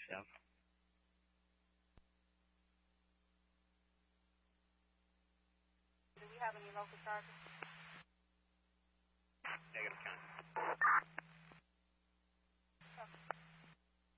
Yeah. Do we have any local charges? Negative.